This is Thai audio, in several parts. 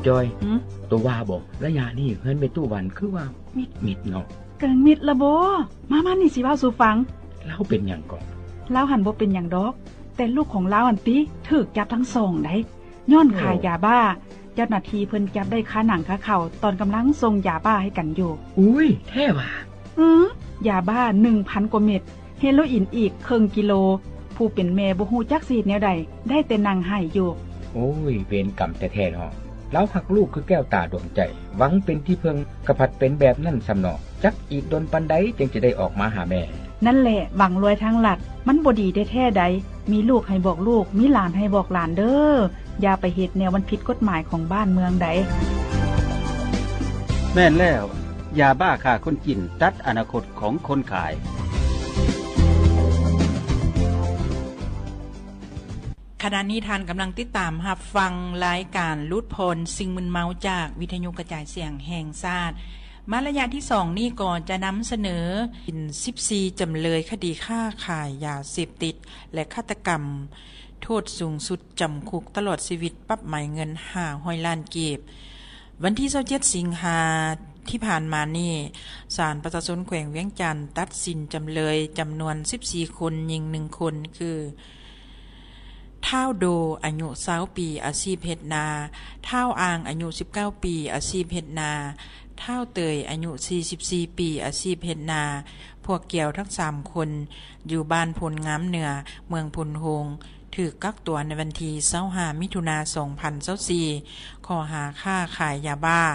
จอยตัวว่าบอกระยะนี้เฮือนไปตู้วันคือว่ามิดเนาะเกิงมิดละบ่มานี่สิเว้าสู่ฟังเล่าเป็นหยังก่อนเล่าหันบ่เป็นหยังดอกแต่ลูกของเล่าอันติถูกจับทั้งสองได้ย้อนขายยาบ้าเจ้าหน้าที่เพิ่นจับได้คาหนังคาเข่าตอนกำลังส่งยาบ้าให้กันอยู่อุ้ยแท้ว่ะยาบ้า 1,000 กว่าเม็ดเฮโรอีนอีกครึ่งกิโลผู้เป็นแม่บ่ฮู้จักสิแนวใดได้แต่นั่งให้อยู่โอ้ยเวรกรรมแท้ๆเนาะแล้วหักลูกคือแก้วตาดวงใจหวังเป็นที่เพิงกระพัดเป็นแบบนั้นสำเนาะจักอีกดนปันใดจึงจะได้ออกมาหาแม่นั่นแหละหวังรวยทางหลัดมันบ่ดีแท้ๆใดมีลูกให้บอกลูกมีหลานให้บอกหลานเด้ออย่าไปเฮ็ดแนวมันผิดกฎหมายของบ้านเมืองใดแม่นแล้วยาบ้าฆ่าคนกินตัดอนาคตของคนขายขณะนี้ท่านกำลังติดตามรับฟังรายการลุดพลสิ่งมึนเมาจากวิทยุกระจายเสียงแห่งชาติมาระยะที่2นี้ก่อนจะนำเสนอ14จำเลยคดีฆ่าขายยาเสพติดและฆาตกรรมโทษสูงสุดจำคุกตลอดชีวิตปรับไหมเงิน500 ล้านกีบวันที่27สิงหาที่ผ่านมานี่ศาลประชาชนแขวงเวียงจันทน์ตัดสินจำเลยจำนวน14คนยิง1คนคือท้าวโดอายุ20ปีอาชีพเฮ็ดนาท้าวอ่างอายุ19ปีอาชีพเฮ็ดนาท้าวเตยอายุ44ปีอาชีพเฮ็ดนาพวกเกี่ยวทั้ง3คนอยู่บ้านพลงามเหนือเมืองพลโฮงถูกกักตัวในวันที่25มิถุนายน2024ข้อหาฆ่าขายยาบ้า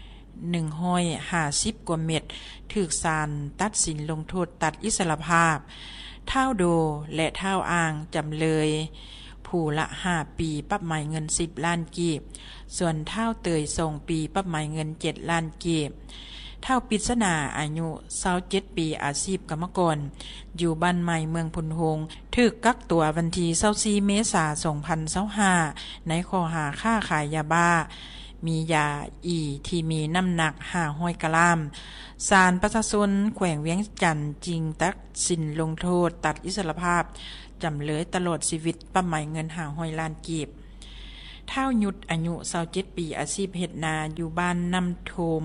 150 กว่าเม็ดถูกศาลตัดสินลงโทษตัดอิสรภาพท้าวโดและท้าวอ่างจำเลยผู้ละ5ปีปรับไหมเงิน10 ล้านกีบส่วนท้าวเตย2ปีปรับไหมเงิน7 ล้านกีบท้าวปริศนาอายุ27ปีอาชีพกรรมกรอยู่บ้านใหม่เมืองพลโฮงถูกกักตัววันที่24เมษายน2025ในข้อหาฆ่าขายยาบ้ามียาอีที่มีน้ำหนัก500 กรัมศาลประชาชนแขวงเวียงจันทน์จึงตัดสินลงโทษตัดอิสรภาพจำเลยตลอดชีวิตปรับไหมเงิน500 ล้านกีบท้าวยุทธอายุ27ปีอาชีพเฮ็ดนาอยู่บ้านน้ำโทม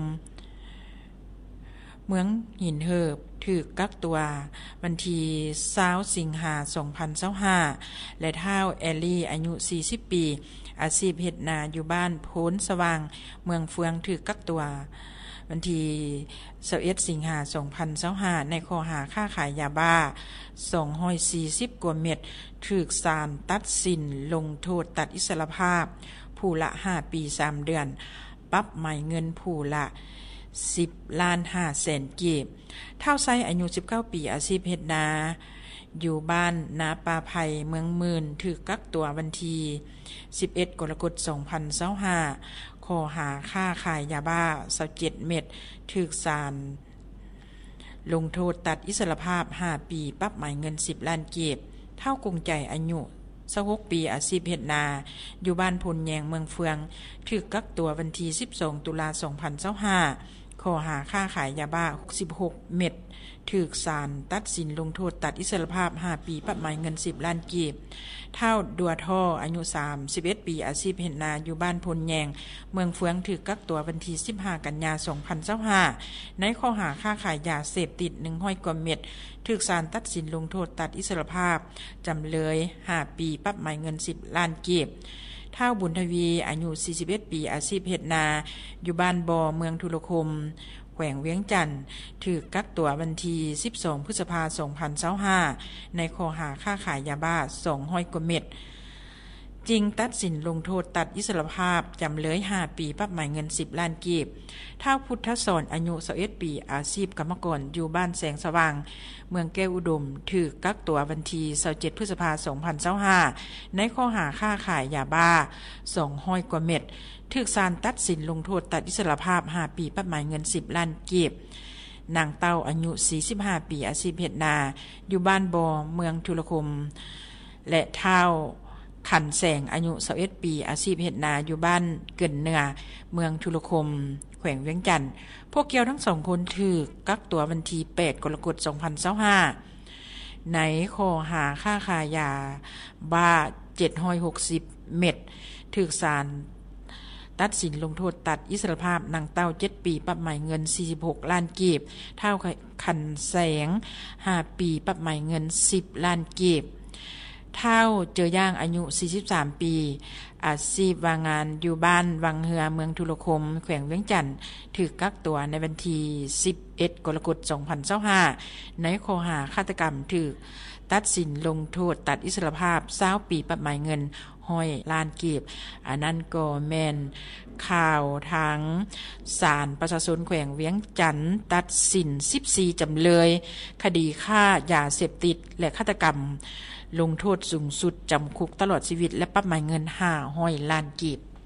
เมืองหินเหิบถูกกักตัววันที่20สิงหาคม2025และท้าวแอลลี่อายุ40ปีอาชีพเฮ็ดนาอยู่บ้านโพนสว่างเมืองเฟืองถูกกักตัววันที่21สิงหาคม2025ในข้อหาค้าขายยาบ้า240 กว่าเม็ดถูกศาลตัดสินลงโทษตัดอิสรภาพผู้ละ5ปี3เดือนปรับไหมเงินผู้ละ10 ล้าน5แสนกีบท้าวไซอายุ19ปีอาชีพเฮ็ดนาอยู่บ้านนาปาไผ่เมืองหมื่นถูกกักตัววันที่11กรกฎาคม2025ข้อหาค้าขายยาบ้า27เม็ดถูกศาลลงโทษตัดอิสรภาพ5ปีปรับไหมเงิน10 ล้านกีบเท่ากงใจอายุ26ปีอาชีพเฮ็ดนาอยู่บ้านพลแยงเมืองเฟืองถูกกักตัววันที่12ตุลาคม2025ข้อหาค้าขายยาบ้า66เม็ดถูกศาลตัดสินลงโทษตัดอิสรภาพ5ปีปรับไหมเงิน10 ล้านกีบเท่าดัวท่ออายุ31ปีอาชีพเฮ็ดนาอยู่บ้านพลแยงเมืองเฟืองถูกกักตัววันที่15กันยายน2025ในข้อหาค้าขายยาเสพติด100 กว่าเม็ดถูกศาลตัดสินลงโทษตัดอิสรภาพจำเลย5ปีปรับไหมเงิน10 ล้านกีบท้าวบุญทวีอายุ41ปีอาชีพเฮ็ดนาอยู่บ้านบ่อเมืองทุรคมแขวงเวียงจันทน์ถูกกักตัววันที่12พฤษภาคม2025ในข้อหาค้าขายยาบ้า200 กว่าเม็ดจริงตัดสินลงโทษตัดอิสรภาพจำเลย5ปีปรับไหมเงิน10 ล้านกีบท้าวพุทธสอนอายุ21ปีอาชีพกรรมกรอยู่บ้านแสงสว่างเมืองแก้วอุดมถูกกักตัววันที่27พฤษภาคม2025ในข้อหาค้าขายยาบ้า200 กว่าเม็ดถูกศาลตัดสินลงโทษตัดอิสรภาพ5ปีปรับไหมเงิน10 ล้านกีบนางเต้าอายุ45ปีอาชีพเฮ็ดนาอยู่บ้านบ่อเมืองทุรคมและท้าวขันแสงอายุ21ปีอาชีพเฮ็ดนาอยู่บ้านเกินเหนือเมืองทุรคมแขวงเวียงจันทน์พวกเกี่ยวทั้ง2คนถูกกักตัววันที่8กรกฎาคม2025ในข้อหาค้าขายยาบ้า760เม็ดถูกศาลตัดสินลงโทษตัดอิสรภาพนางเต้า7ปีปรับใหม่เงิน46ล้านกีบเท่าขันแสง5ปีปรับใหม่เงิน10ล้านกีบเท่าเจอย่างอายุ43ปีอาชีพวางงานอยู่บ้านวังเหือเมืองทุรคมแขวงเวียงจันทน์ถูกกักตัวในวันที่11กรกฎาคม2025ในข้อหาฆาตกรรมถูกตัดสินลงโทษตัดอิสรภาพ20ปีปรับใหม่เงิน100ล้านกีบอันนั้นก็แม่นข่าวทางศาลประชาชนแขวงเวียงจันทน์ตัดสิน14จำเลยคดีฆ่ายาเสพติดและฆาตกรรมลงโทษสูงสุดจำคุกตลอดชีวิตและปรับใหม่เงิน500ล้านกีบ